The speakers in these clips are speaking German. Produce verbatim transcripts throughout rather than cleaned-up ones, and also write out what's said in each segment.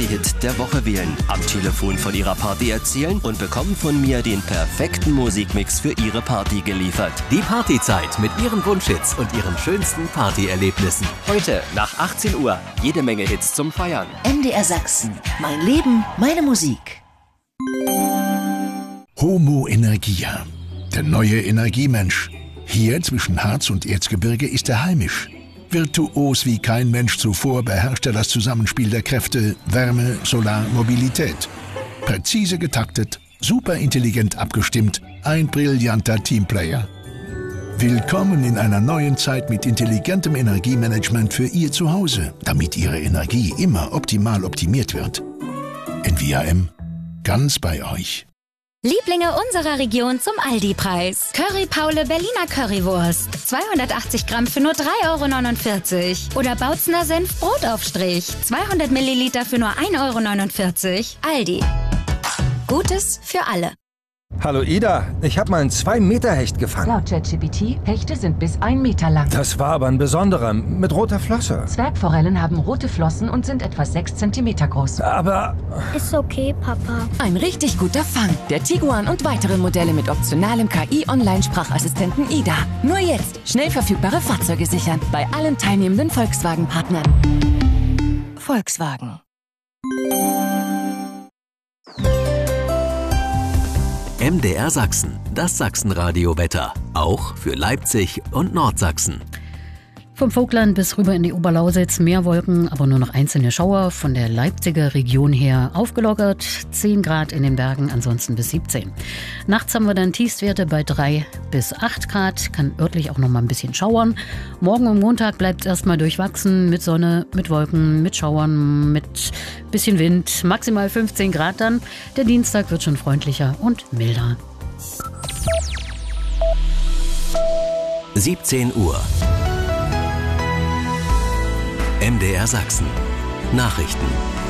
Hit der Woche wählen, am Telefon von Ihrer Party erzählen und bekommen von mir den perfekten Musikmix für Ihre Party geliefert. Die Partyzeit mit Ihren Wunschhits und Ihren schönsten Partyerlebnissen. Heute nach achtzehn Uhr jede Menge Hits zum Feiern. M D R Sachsen. Mein Leben, meine Musik. Homo Energia. Der neue Energiemensch. Hier zwischen Harz und Erzgebirge ist er heimisch. Virtuos wie kein Mensch zuvor beherrscht er das Zusammenspiel der Kräfte Wärme, Solar, Mobilität. Präzise getaktet, superintelligent abgestimmt, ein brillanter Teamplayer. Willkommen in einer neuen Zeit mit intelligentem Energiemanagement für Ihr Zuhause, damit Ihre Energie immer optimal optimiert wird. N V A M, ganz bei euch. Lieblinge unserer Region zum Aldi-Preis. Curry Paule Berliner Currywurst. zweihundertachtzig Gramm für nur drei Euro neunundvierzig. Oder Bautzener Senf Brotaufstrich. zweihundert Milliliter für nur ein Euro neunundvierzig. Aldi. Gutes für alle. Hallo Ida, ich habe mal einen zwei Meter Hecht gefangen. Laut ChatGPT, Hechte sind bis ein Meter lang. Das war aber ein besonderer, mit roter Flosse. Zwergforellen haben rote Flossen und sind etwa sechs Zentimeter groß. Aber... Ist okay, Papa. Ein richtig guter Fang. Der Tiguan und weitere Modelle mit optionalem K I-Online-Sprachassistenten Ida. Nur jetzt schnell verfügbare Fahrzeuge sichern. Bei allen teilnehmenden Volkswagen-Partnern. Volkswagen. M D R Sachsen, das Sachsenradio-Wetter. Auch für Leipzig und Nordsachsen. Vom Vogtland bis rüber in die Oberlausitz mehr Wolken, aber nur noch einzelne Schauer. Von der Leipziger Region her aufgelockert. zehn Grad in den Bergen, ansonsten bis siebzehn. Nachts haben wir dann Tiefstwerte bei drei bis acht Grad. Kann örtlich auch noch mal ein bisschen schauern. Morgen und Montag bleibt es erstmal durchwachsen mit Sonne, mit Wolken, mit Schauern, mit bisschen Wind. Maximal fünfzehn Grad dann. Der Dienstag wird schon freundlicher und milder. siebzehn Uhr. M D R Sachsen. Nachrichten.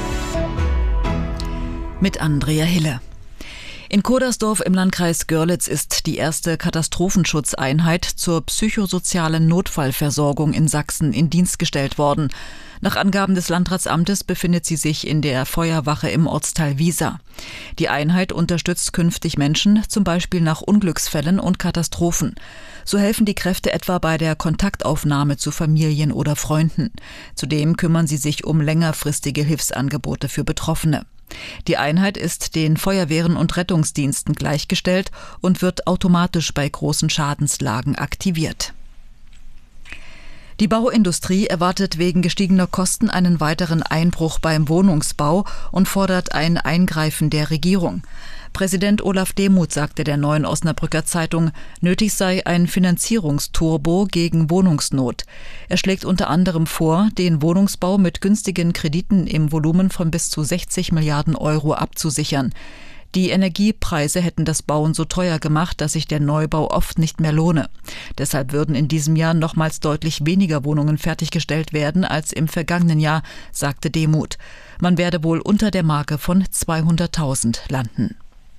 Mit Andrea Hille. In Kodersdorf im Landkreis Görlitz ist die erste Katastrophenschutzeinheit zur psychosozialen Notfallversorgung in Sachsen in Dienst gestellt worden. Nach Angaben des Landratsamtes befindet sie sich in der Feuerwache im Ortsteil Wiesa. Die Einheit unterstützt künftig Menschen, zum Beispiel nach Unglücksfällen und Katastrophen. So helfen die Kräfte etwa bei der Kontaktaufnahme zu Familien oder Freunden. Zudem kümmern sie sich um längerfristige Hilfsangebote für Betroffene. Die Einheit ist den Feuerwehren und Rettungsdiensten gleichgestellt und wird automatisch bei großen Schadenslagen aktiviert. Die Bauindustrie erwartet wegen gestiegener Kosten einen weiteren Einbruch beim Wohnungsbau und fordert ein Eingreifen der Regierung. Präsident Olaf Demuth sagte der Neuen Osnabrücker Zeitung, nötig sei ein Finanzierungsturbo gegen Wohnungsnot. Er schlägt unter anderem vor, den Wohnungsbau mit günstigen Krediten im Volumen von bis zu sechzig Milliarden Euro abzusichern. Die Energiepreise hätten das Bauen so teuer gemacht, dass sich der Neubau oft nicht mehr lohne. Deshalb würden in diesem Jahr nochmals deutlich weniger Wohnungen fertiggestellt werden als im vergangenen Jahr, sagte Demuth. Man werde wohl unter der Marke von zweihunderttausend landen.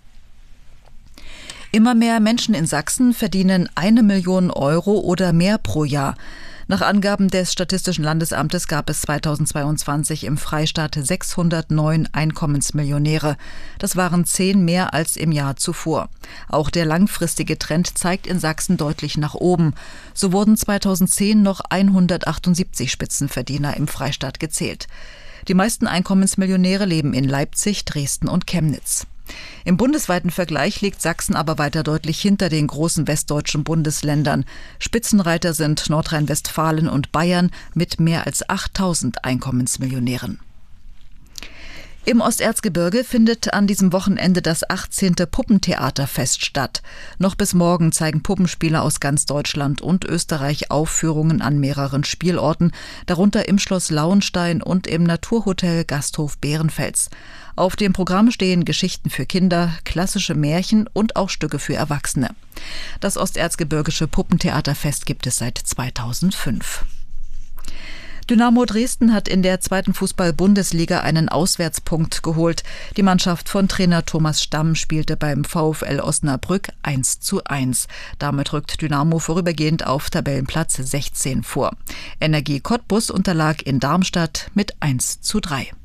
Immer mehr Menschen in Sachsen verdienen eine Million Euro oder mehr pro Jahr. Nach Angaben des Statistischen Landesamtes gab es zweitausendzweiundzwanzig im Freistaat sechshundertneun Einkommensmillionäre. Das waren zehn mehr als im Jahr zuvor. Auch der langfristige Trend zeigt in Sachsen deutlich nach oben. So wurden zweitausendzehn noch hundertachtundsiebzig Spitzenverdiener im Freistaat gezählt. Die meisten Einkommensmillionäre leben in Leipzig, Dresden und Chemnitz. Im bundesweiten Vergleich liegt Sachsen aber weiter deutlich hinter den großen westdeutschen Bundesländern. Spitzenreiter sind Nordrhein-Westfalen und Bayern mit mehr als achttausend Einkommensmillionären. Im Osterzgebirge findet an diesem Wochenende das achtzehnte Puppentheaterfest statt. Noch bis morgen zeigen Puppenspieler aus ganz Deutschland und Österreich Aufführungen an mehreren Spielorten, darunter im Schloss Lauenstein und im Naturhotel Gasthof Bärenfels. Auf dem Programm stehen Geschichten für Kinder, klassische Märchen und auch Stücke für Erwachsene. Das Osterzgebirgische Puppentheaterfest gibt es seit zweitausendfünf. Dynamo Dresden hat in der zweiten Fußball-Bundesliga einen Auswärtspunkt geholt. Die Mannschaft von Trainer Thomas Stamm spielte beim VfL Osnabrück eins zu eins. Damit rückt Dynamo vorübergehend auf Tabellenplatz sechzehn vor. Energie Cottbus unterlag in Darmstadt mit eins zu drei.